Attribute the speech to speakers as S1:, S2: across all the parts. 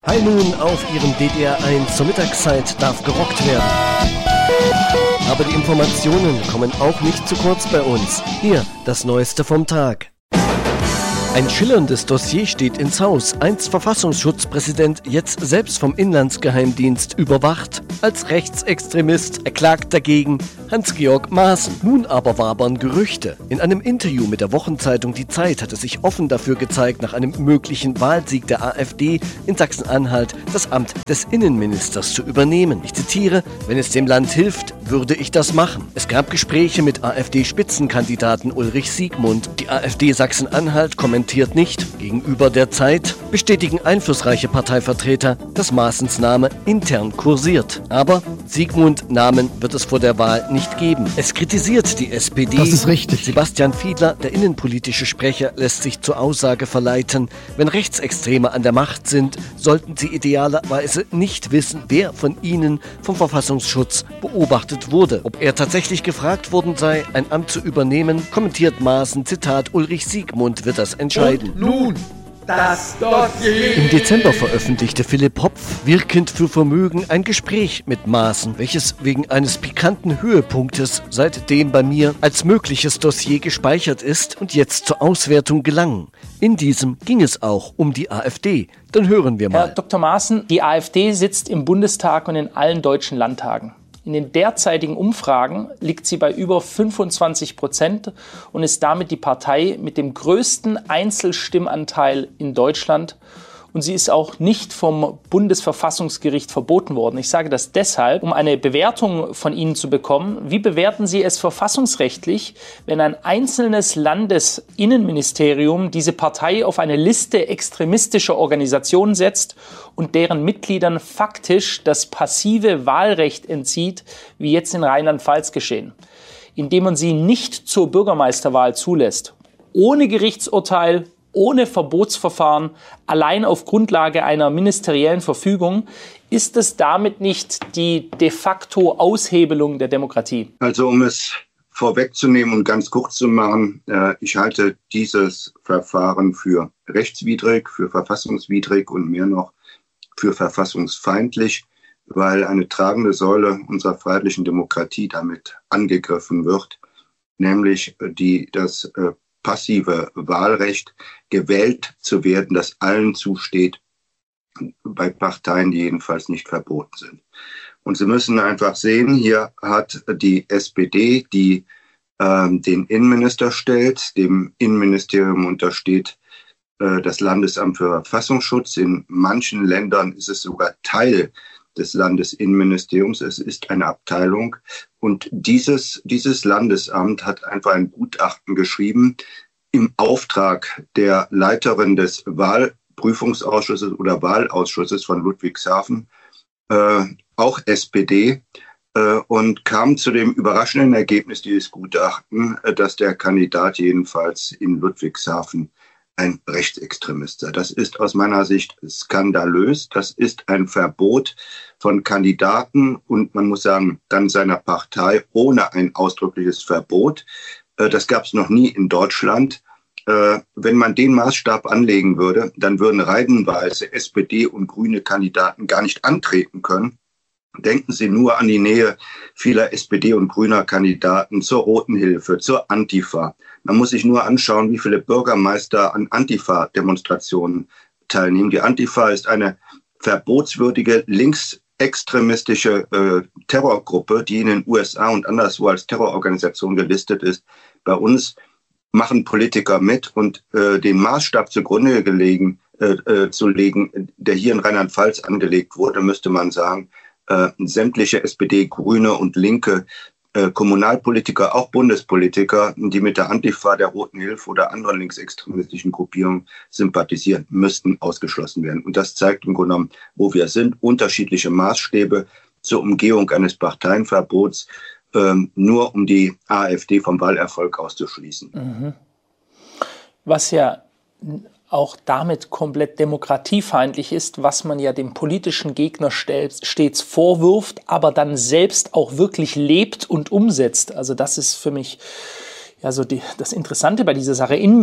S1: High Noon auf Ihrem DDR1 zur Mittagszeit darf gerockt werden. Aber die Informationen kommen auch nicht zu kurz bei uns. Hier das Neueste vom Tag. Ein schillerndes Dossier steht ins Haus. Einst Verfassungsschutzpräsident, jetzt selbst vom Inlandsgeheimdienst überwacht. Als Rechtsextremist, er klagt dagegen Hans-Georg Maaßen. Nun aber wabern Gerüchte. In einem Interview mit der Wochenzeitung Die Zeit hat es sich offen dafür gezeigt, nach einem möglichen Wahlsieg der AfD in Sachsen-Anhalt das Amt des Innenministers zu übernehmen. Ich zitiere: Wenn es dem Land hilft, würde ich das machen. Es gab Gespräche mit AfD-Spitzenkandidaten Ulrich Siegmund. Die AfD Sachsen-Anhalt kommentiert nicht. Gegenüber der Zeit bestätigen einflussreiche Parteivertreter, dass Maaßens Name intern kursiert. Aber Siegmund-Namen wird es vor der Wahl nicht geben. Es kritisiert die SPD.
S2: Das ist richtig.
S1: Sebastian Fiedler, der innenpolitische Sprecher, lässt sich zur Aussage verleiten: Wenn Rechtsextreme an der Macht sind, sollten sie idealerweise nicht wissen, wer von ihnen vom Verfassungsschutz beobachtet wurde. Ob er tatsächlich gefragt worden sei, ein Amt zu übernehmen, kommentiert Maaßen, Zitat: Ulrich Siegmund wird das entscheiden.
S3: Und nun das Dossier.
S1: Im Dezember veröffentlichte Philipp Hopf, wirkend für Vermögen, ein Gespräch mit Maaßen, welches wegen eines pikanten Höhepunktes seitdem bei mir als mögliches Dossier gespeichert ist und jetzt zur Auswertung gelang. In diesem ging es auch um die AfD. Dann hören wir mal.
S4: Herr Dr. Maaßen, die AfD sitzt im Bundestag und in allen deutschen Landtagen. In den derzeitigen Umfragen liegt sie bei über 25% und ist damit die Partei mit dem größten Einzelstimmanteil in Deutschland. Und sie ist auch nicht vom Bundesverfassungsgericht verboten worden. Ich sage das deshalb, um eine Bewertung von Ihnen zu bekommen. Wie bewerten Sie es verfassungsrechtlich, wenn ein einzelnes Landesinnenministerium diese Partei auf eine Liste extremistischer Organisationen setzt und deren Mitgliedern faktisch das passive Wahlrecht entzieht, wie jetzt in Rheinland-Pfalz geschehen, indem man sie nicht zur Bürgermeisterwahl zulässt, ohne Gerichtsurteil, ohne Verbotsverfahren, allein auf Grundlage einer ministeriellen Verfügung? Ist es damit nicht die de facto Aushebelung der Demokratie?
S5: Also um es vorwegzunehmen und ganz kurz zu machen, ich halte dieses Verfahren für rechtswidrig, für verfassungswidrig und mehr noch für verfassungsfeindlich, weil eine tragende Säule unserer freiheitlichen Demokratie damit angegriffen wird, nämlich das passive Wahlrecht, gewählt zu werden, das allen zusteht, bei Parteien, die jedenfalls nicht verboten sind. Und Sie müssen einfach sehen, hier hat die SPD, die den Innenminister stellt, dem Innenministerium untersteht das Landesamt für Verfassungsschutz. In manchen Ländern ist es sogar Teil des Landesinnenministeriums. Es ist eine Abteilung. Und dieses Landesamt hat einfach ein Gutachten geschrieben im Auftrag der Leiterin des Wahlprüfungsausschusses oder Wahlausschusses von Ludwigshafen, auch SPD, und kam zu dem überraschenden Ergebnis dieses Gutachtens, dass der Kandidat jedenfalls in Ludwigshafen ein Rechtsextremist sei. Das ist aus meiner Sicht skandalös. Das ist ein Verbot von Kandidaten und man muss sagen, dann seiner Partei ohne ein ausdrückliches Verbot. Das gab es noch nie in Deutschland. Wenn man den Maßstab anlegen würde, dann würden reihenweise SPD und grüne Kandidaten gar nicht antreten können. Denken Sie nur an die Nähe vieler SPD und grüner Kandidaten zur Roten Hilfe, zur Antifa. Man muss sich nur anschauen, wie viele Bürgermeister an Antifa-Demonstrationen teilnehmen. Die Antifa ist eine verbotswürdige linksextremistische Terrorgruppe, die in den USA und anderswo als Terrororganisation gelistet ist. Bei uns machen Politiker mit und den Maßstab zugrunde zu legen, der hier in Rheinland-Pfalz angelegt wurde, müsste man sagen, sämtliche SPD, Grüne und linke Kommunalpolitiker, auch Bundespolitiker, die mit der Antifa, der Roten Hilfe oder anderen linksextremistischen Gruppierungen sympathisieren, müssten ausgeschlossen werden. Und das zeigt im Grunde genommen, wo wir sind. Unterschiedliche Maßstäbe zur Umgehung eines Parteienverbots, nur um die AfD vom Wahlerfolg auszuschließen.
S4: Mhm. Was ja auch damit komplett demokratiefeindlich ist, was man ja dem politischen Gegner stets vorwirft, aber dann selbst auch wirklich lebt und umsetzt. Also das ist für mich ja so das Interessante bei dieser Sache.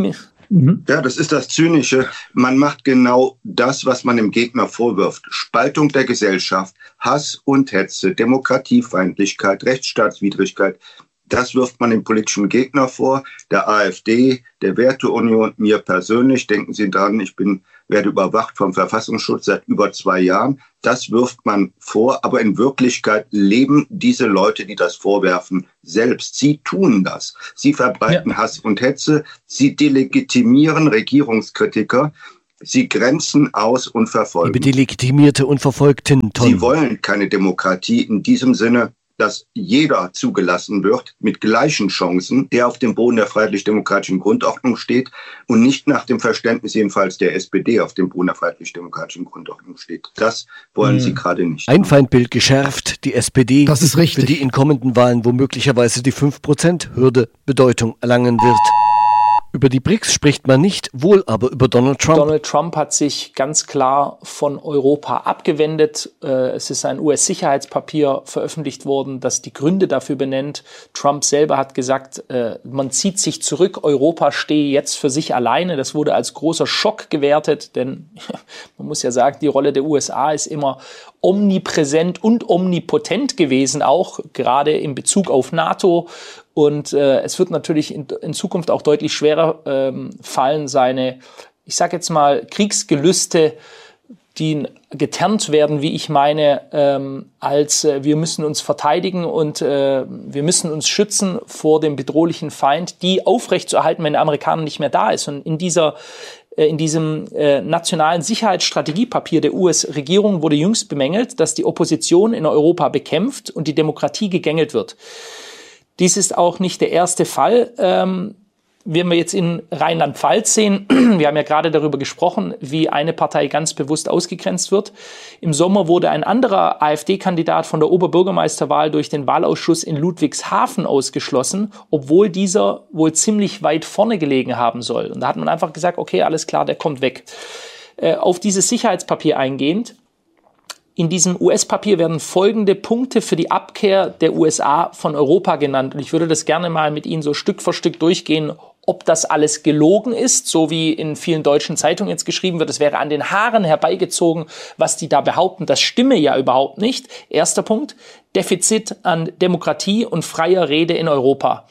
S5: Ja, das ist das Zynische. Man macht genau das, was man dem Gegner vorwirft. Spaltung der Gesellschaft, Hass und Hetze, Demokratiefeindlichkeit, Rechtsstaatswidrigkeit. Das wirft man dem politischen Gegner vor, der AfD, der Werteunion, mir persönlich. Denken Sie dran, werde überwacht vom Verfassungsschutz seit über 2 Jahren. Das wirft man vor, aber in Wirklichkeit leben diese Leute, die das vorwerfen, selbst. Sie tun das. Sie verbreiten Hass und Hetze. Sie delegitimieren Regierungskritiker. Sie grenzen aus und verfolgen.
S1: Liebe Delegitimierte und Verfolgten, Tom.
S5: Sie wollen keine Demokratie in diesem Sinne, dass jeder zugelassen wird mit gleichen Chancen, der auf dem Boden der freiheitlich-demokratischen Grundordnung steht und nicht nach dem Verständnis jedenfalls der SPD auf dem Boden der freiheitlich-demokratischen Grundordnung steht. Das wollen sie gerade nicht.
S1: Ein Feindbild geschärft, die SPD,
S2: das ist richtig,
S1: für die in kommenden Wahlen womöglicherweise die 5%-Hürde Bedeutung erlangen wird. Über die BRICS spricht man nicht, wohl aber über Donald Trump.
S4: Donald Trump hat sich ganz klar von Europa abgewendet. Es ist ein US-Sicherheitspapier veröffentlicht worden, das die Gründe dafür benennt. Trump selber hat gesagt, man zieht sich zurück, Europa stehe jetzt für sich alleine. Das wurde als großer Schock gewertet, denn man muss ja sagen, die Rolle der USA ist immer omnipräsent und omnipotent gewesen, auch gerade in Bezug auf NATO. Und es wird natürlich in Zukunft auch deutlich schwerer fallen, seine, ich sage jetzt mal, Kriegsgelüste, die getarnt werden, wie ich meine, als wir müssen uns verteidigen und wir müssen uns schützen vor dem bedrohlichen Feind, die aufrechtzuerhalten, wenn der Amerikaner nicht mehr da ist. Und in diesem nationalen Sicherheitsstrategiepapier der US-Regierung wurde jüngst bemängelt, dass die Opposition in Europa bekämpft und die Demokratie gegängelt wird. Dies ist auch nicht der erste Fall, wenn wir jetzt in Rheinland-Pfalz sehen. Wir haben ja gerade darüber gesprochen, wie eine Partei ganz bewusst ausgegrenzt wird. Im Sommer wurde ein anderer AfD-Kandidat von der Oberbürgermeisterwahl durch den Wahlausschuss in Ludwigshafen ausgeschlossen, obwohl dieser wohl ziemlich weit vorne gelegen haben soll. Und da hat man einfach gesagt, okay, alles klar, der kommt weg. Auf dieses Sicherheitspapier eingehend. In diesem US-Papier werden folgende Punkte für die Abkehr der USA von Europa genannt. Und ich würde das gerne mal mit Ihnen so Stück für Stück durchgehen, ob das alles gelogen ist, so wie in vielen deutschen Zeitungen jetzt geschrieben wird. Es wäre an den Haaren herbeigezogen, was die da behaupten. Das stimme ja überhaupt nicht. Erster Punkt, Defizit an Demokratie und freier Rede in Europa.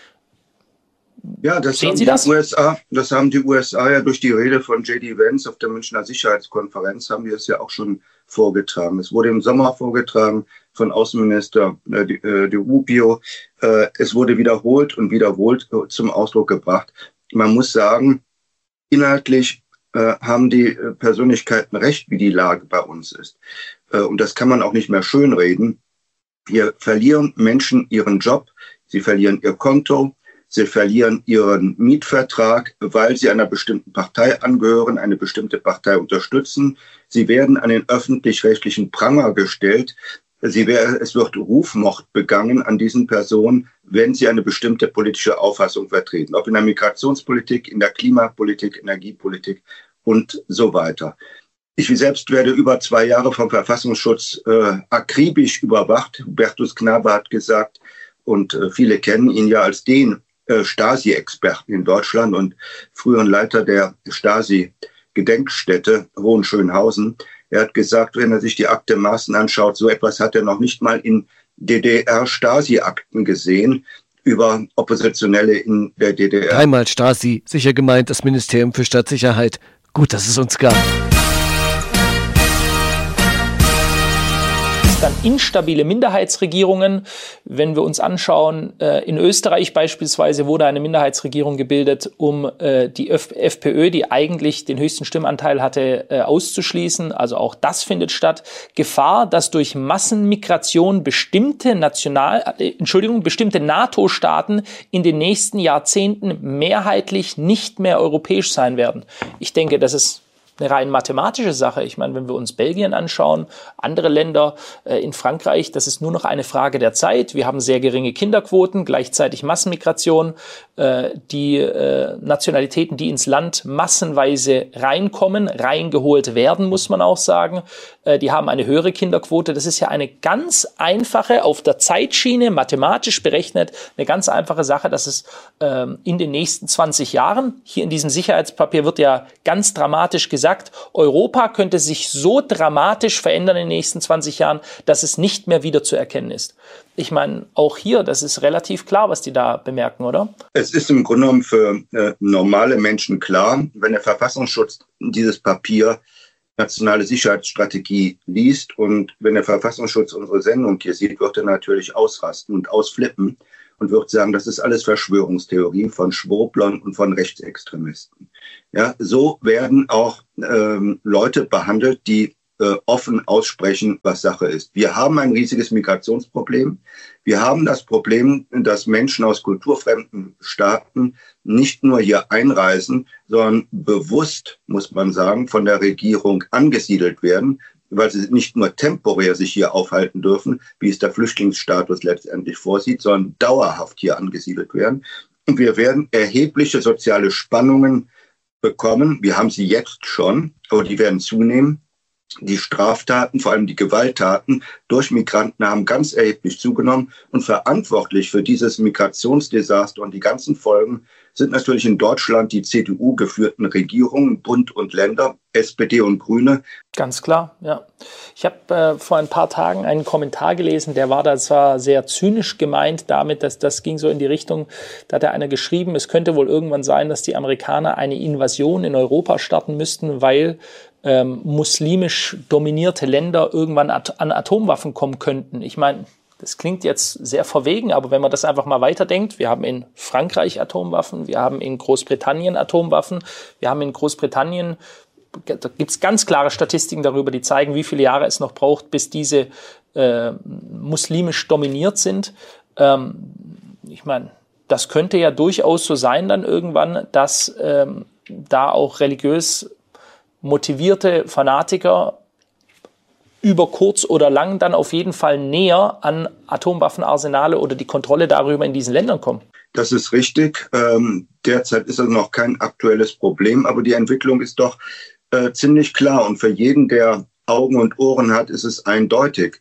S5: Ja, das haben die USA ja durch die Rede von J.D. Vance auf der Münchner Sicherheitskonferenz, haben die es ja auch schon vorgetragen. Es wurde im Sommer vorgetragen von Außenminister Di Rubio. Es wurde wiederholt und wiederholt zum Ausdruck gebracht. Man muss sagen, inhaltlich haben die Persönlichkeiten recht, wie die Lage bei uns ist. Und das kann man auch nicht mehr schönreden. Hier verlieren Menschen ihren Job, sie verlieren ihr Konto, sie verlieren ihren Mietvertrag, weil sie einer bestimmten Partei angehören, eine bestimmte Partei unterstützen. Sie werden an den öffentlich-rechtlichen Pranger gestellt. Es wird Rufmord begangen an diesen Personen, wenn sie eine bestimmte politische Auffassung vertreten. Ob in der Migrationspolitik, in der Klimapolitik, Energiepolitik und so weiter. Ich selbst werde über 2 Jahre vom Verfassungsschutz akribisch überwacht. Hubertus Knabe hat gesagt, und viele kennen ihn ja als den Stasi-Experten in Deutschland und früheren Leiter der Stasi-Gedenkstätte Hohenschönhausen. Er hat gesagt, wenn er sich die Akte Maaßen anschaut, so etwas hat er noch nicht mal in DDR-Stasi-Akten gesehen über Oppositionelle in der DDR.
S1: Dreimal Stasi, sicher gemeint das Ministerium für Staatssicherheit. Gut, dass es uns gab.
S4: Dann instabile Minderheitsregierungen. Wenn wir uns anschauen, in Österreich beispielsweise wurde eine Minderheitsregierung gebildet, um die FPÖ, die eigentlich den höchsten Stimmanteil hatte, auszuschließen. Also auch das findet statt. Gefahr, dass durch Massenmigration bestimmte NATO-Staaten in den nächsten Jahrzehnten mehrheitlich nicht mehr europäisch sein werden. Ich denke, das ist eine rein mathematische Sache. Ich meine, wenn wir uns Belgien anschauen, andere Länder, in Frankreich, das ist nur noch eine Frage der Zeit. Wir haben sehr geringe Kinderquoten, gleichzeitig Massenmigration. Die Nationalitäten, die ins Land massenweise reingeholt werden, muss man auch sagen, die haben eine höhere Kinderquote. Das ist ja eine ganz einfache, auf der Zeitschiene, mathematisch berechnet, eine ganz einfache Sache, dass es in den nächsten 20 Jahren, hier in diesem Sicherheitspapier wird ja ganz dramatisch gesagt, Europa könnte sich so dramatisch verändern in den nächsten 20 Jahren, dass es nicht mehr wieder zu erkennen ist. Ich meine, auch hier, das ist relativ klar, was die da bemerken, oder?
S5: Es ist im Grunde genommen für normale Menschen klar, wenn der Verfassungsschutz dieses Papier Nationale Sicherheitsstrategie liest und wenn der Verfassungsschutz unsere Sendung hier sieht, wird er natürlich ausrasten und ausflippen und wird sagen, das ist alles Verschwörungstheorie von Schwurblern und von Rechtsextremisten. Ja, so werden auch Leute behandelt, die offen aussprechen, was Sache ist. Wir haben ein riesiges Migrationsproblem. Wir haben das Problem, dass Menschen aus kulturfremden Staaten nicht nur hier einreisen, sondern bewusst, muss man sagen, von der Regierung angesiedelt werden, weil sie nicht nur temporär sich hier aufhalten dürfen, wie es der Flüchtlingsstatus letztendlich vorsieht, sondern dauerhaft hier angesiedelt werden. Und wir werden erhebliche soziale Spannungen bekommen. Wir haben sie jetzt schon, aber die werden zunehmen. Die Straftaten, vor allem die Gewalttaten durch Migranten haben ganz erheblich zugenommen und verantwortlich für dieses Migrationsdesaster und die ganzen Folgen sind natürlich in Deutschland die CDU-geführten Regierungen, Bund und Länder, SPD und Grüne.
S4: Ganz klar, ja. Ich habe vor ein paar Tagen einen Kommentar gelesen, der war da zwar sehr zynisch gemeint damit, dass das ging so in die Richtung, da hat einer geschrieben, es könnte wohl irgendwann sein, dass die Amerikaner eine Invasion in Europa starten müssten, weil muslimisch dominierte Länder irgendwann an Atomwaffen kommen könnten. Ich meine, das klingt jetzt sehr verwegen, aber wenn man das einfach mal weiterdenkt, wir haben in Frankreich Atomwaffen, wir haben in Großbritannien Atomwaffen, wir haben in Großbritannien, da gibt es ganz klare Statistiken darüber, die zeigen, wie viele Jahre es noch braucht, bis diese muslimisch dominiert sind. Ich meine, das könnte ja durchaus so sein dann irgendwann, dass da auch religiös motivierte Fanatiker über kurz oder lang dann auf jeden Fall näher an Atomwaffenarsenale oder die Kontrolle darüber in diesen Ländern kommen.
S5: Das ist richtig. Derzeit ist das noch kein aktuelles Problem, aber die Entwicklung ist doch ziemlich klar. Und für jeden, der Augen und Ohren hat, ist es eindeutig.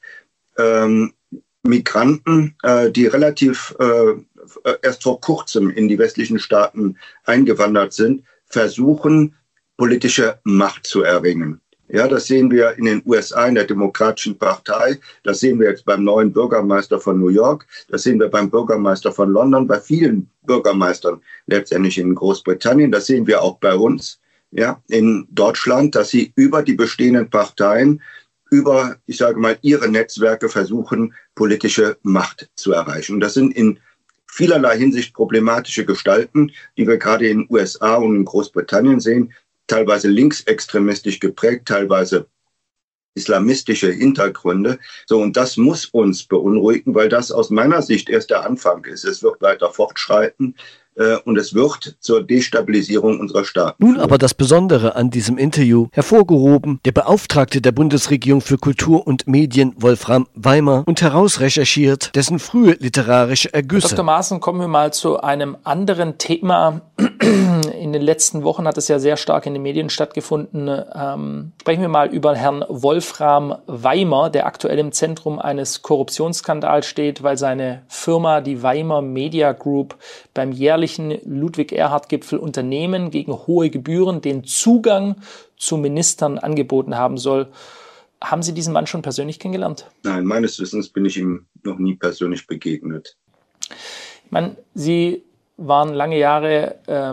S5: Migranten, die relativ erst vor kurzem in die westlichen Staaten eingewandert sind, versuchen, politische Macht zu erringen. Ja, das sehen wir in den USA in der Demokratischen Partei. Das sehen wir jetzt beim neuen Bürgermeister von New York. Das sehen wir beim Bürgermeister von London, bei vielen Bürgermeistern letztendlich in Großbritannien. Das sehen wir auch bei uns, ja, in Deutschland, dass sie über die bestehenden Parteien, über, ich sage mal, ihre Netzwerke versuchen, politische Macht zu erreichen. Und das sind in vielerlei Hinsicht problematische Gestalten, die wir gerade in den USA und in Großbritannien sehen. Teilweise linksextremistisch geprägt, teilweise islamistische Hintergründe. So, und das muss uns beunruhigen, weil das aus meiner Sicht erst der Anfang ist. Es wird weiter fortschreiten und es wird zur Destabilisierung unserer Staaten.
S1: Nun aber das Besondere an diesem Interview, hervorgehoben der Beauftragte der Bundesregierung für Kultur und Medien, Wolfram Weimer, und herausrecherchiert dessen frühe literarische Ergüsse.
S4: Dr. Maaßen, kommen wir mal zu einem anderen Thema. In den letzten Wochen hat es ja sehr stark in den Medien stattgefunden. Sprechen wir mal über Herrn Wolfram Weimer, der aktuell im Zentrum eines Korruptionsskandals steht, weil seine Firma, die Weimer Media Group, beim jährlichen Ludwig-Erhard-Gipfel Unternehmen gegen hohe Gebühren den Zugang zu Ministern angeboten haben soll. Haben Sie diesen Mann schon persönlich kennengelernt?
S5: Nein, meines Wissens bin ich ihm noch nie persönlich begegnet.
S4: Ich meine, Sie waren lange Jahre,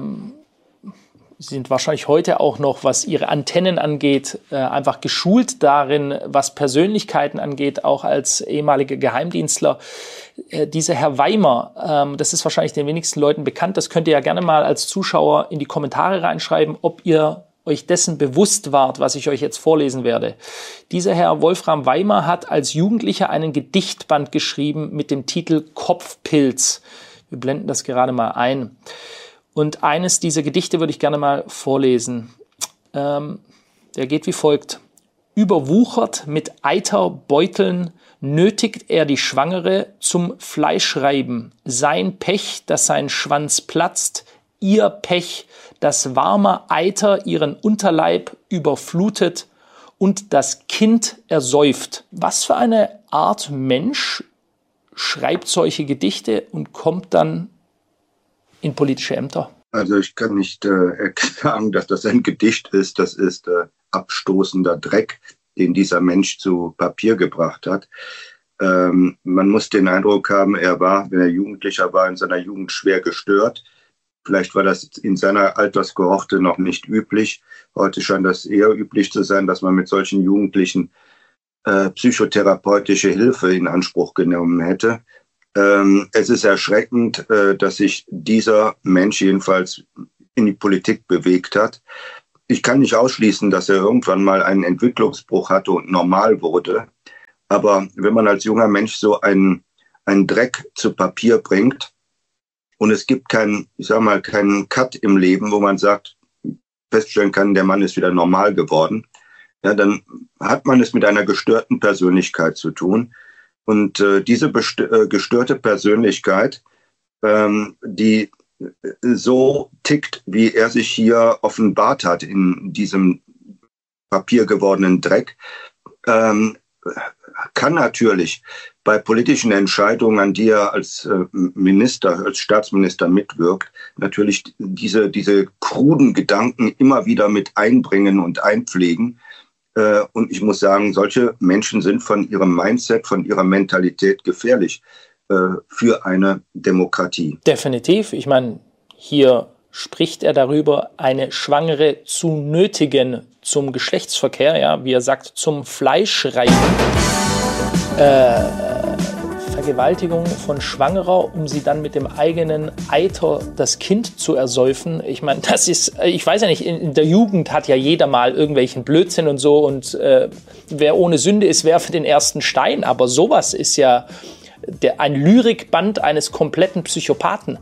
S4: Sie sind wahrscheinlich heute auch noch, was Ihre Antennen angeht, einfach geschult darin, was Persönlichkeiten angeht, auch als ehemaliger Geheimdienstler. Dieser Herr Weimer, das ist wahrscheinlich den wenigsten Leuten bekannt, das könnt ihr ja gerne mal als Zuschauer in die Kommentare reinschreiben, ob ihr euch dessen bewusst wart, was ich euch jetzt vorlesen werde. Dieser Herr Wolfram Weimer hat als Jugendlicher einen Gedichtband geschrieben mit dem Titel Kopfpilz. Wir blenden das gerade mal ein. Und eines dieser Gedichte würde ich gerne mal vorlesen. Der geht wie folgt. Überwuchert mit Eiterbeuteln nötigt er die Schwangere zum Fleischreiben. Sein Pech, dass sein Schwanz platzt, ihr Pech, dass warmer Eiter ihren Unterleib überflutet und das Kind ersäuft. Was für eine Art Mensch schreibt solche Gedichte und kommt dann in politische Ämter?
S5: Also ich kann nicht sagen, dass das ein Gedicht ist. Das ist abstoßender Dreck, den dieser Mensch zu Papier gebracht hat. Man muss den Eindruck haben, er war, wenn er Jugendlicher war, in seiner Jugend schwer gestört. Vielleicht war das in seiner Alterskohorte noch nicht üblich. Heute scheint das eher üblich zu sein, dass man mit solchen Jugendlichen psychotherapeutische Hilfe in Anspruch genommen hätte. Es ist erschreckend, dass sich dieser Mensch jedenfalls in die Politik bewegt hat. Ich kann nicht ausschließen, dass er irgendwann mal einen Entwicklungsbruch hatte und normal wurde. Aber wenn man als junger Mensch so einen Dreck zu Papier bringt und es gibt keinen Cut im Leben, wo man sagt, feststellen kann, der Mann ist wieder normal geworden, ja, dann hat man es mit einer gestörten Persönlichkeit zu tun. Und diese gestörte Persönlichkeit, die so tickt, wie er sich hier offenbart hat in diesem papiergewordenen Dreck, kann natürlich bei politischen Entscheidungen, an die er als als Staatsminister mitwirkt, natürlich diese kruden Gedanken immer wieder mit einbringen und einpflegen. Und ich muss sagen, solche Menschen sind von ihrem Mindset, von ihrer Mentalität gefährlich für eine Demokratie.
S4: Definitiv. Ich meine, hier spricht er darüber, eine Schwangere zu nötigen zum Geschlechtsverkehr, ja, wie er sagt, zum Fleischreiben. Vergewaltigung von Schwangerer, um sie dann mit dem eigenen Eiter das Kind zu ersäufen. Ich meine, das ist, ich weiß ja nicht, in der Jugend hat ja jeder mal irgendwelchen Blödsinn und so und wer ohne Sünde ist, werfe den ersten Stein. Aber sowas ist ja ein Lyrikband eines kompletten Psychopathen.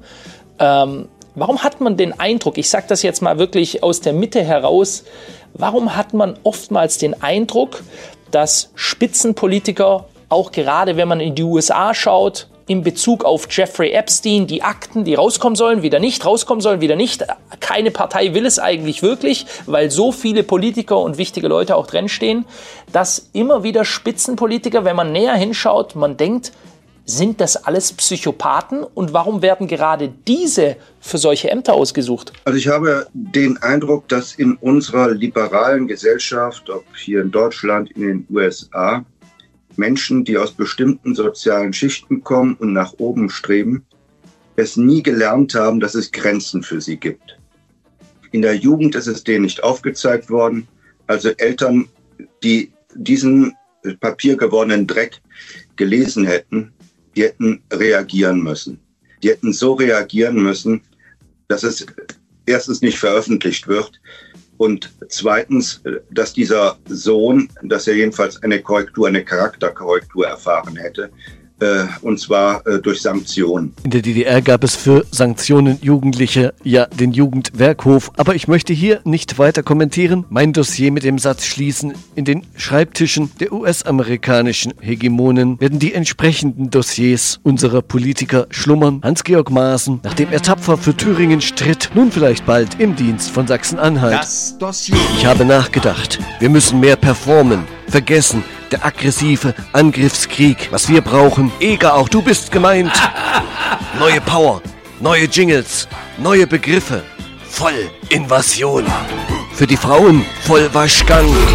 S4: Warum hat man den Eindruck, ich sage das jetzt mal wirklich aus der Mitte heraus, warum hat man oftmals den Eindruck, dass Spitzenpolitiker, auch gerade wenn man in die USA schaut, in Bezug auf Jeffrey Epstein, die Akten, die rauskommen sollen, wieder nicht, rauskommen sollen, wieder nicht. Keine Partei will es eigentlich wirklich, weil so viele Politiker und wichtige Leute auch drin stehen, dass immer wieder Spitzenpolitiker, wenn man näher hinschaut, man denkt, sind das alles Psychopathen und warum werden gerade diese für solche Ämter ausgesucht?
S5: Also ich habe den Eindruck, dass in unserer liberalen Gesellschaft, ob hier in Deutschland, in den USA, Menschen, die aus bestimmten sozialen Schichten kommen und nach oben streben, es nie gelernt haben, dass es Grenzen für sie gibt. In der Jugend ist es denen nicht aufgezeigt worden. Also Eltern, die diesen papiergewordenen Dreck gelesen hätten, die hätten reagieren müssen. Die hätten so reagieren müssen, dass es erstens nicht veröffentlicht wird und zweitens, dass dieser Sohn, dass er jedenfalls eine Charakterkorrektur erfahren hätte, und zwar durch Sanktionen.
S1: In der DDR gab es für Sanktionen Jugendliche ja den Jugendwerkhof, aber ich möchte hier nicht weiter kommentieren, mein Dossier mit dem Satz schließen: In den Schreibtischen der US-amerikanischen Hegemonen werden die entsprechenden Dossiers unserer Politiker schlummern. Hans-Georg Maaßen, nachdem er tapfer für Thüringen stritt, nun vielleicht bald im Dienst von Sachsen-Anhalt.
S3: Das Dossier.
S1: Ich habe nachgedacht, wir müssen mehr performen, vergessen, der aggressive Angriffskrieg. Was wir brauchen, Eger, auch du bist gemeint. Neue Power, neue Jingles, neue Begriffe. Vollinvasion. Für die Frauen Vollwaschgang.